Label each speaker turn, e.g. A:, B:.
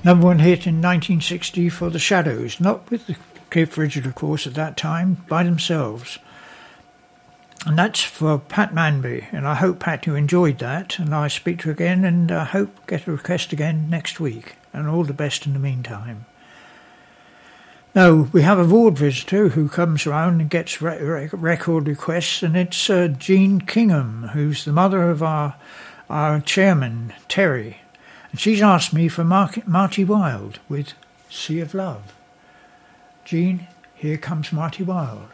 A: Number one hit in 1960 for the Shadows, not with the Cliff Richard, of course, at that time, by themselves. And that's for Pat Manby, and I hope, Pat, you enjoyed that, and I speak to you again, and I hope get a request again next week, and all the best in the meantime. Now, we have a ward visitor who comes round and gets record requests, and it's Jean Kingham, who's the mother of our chairman, Terry. And she's asked me for Marty Wilde with Sea of Love. Jean, here comes Marty Wilde.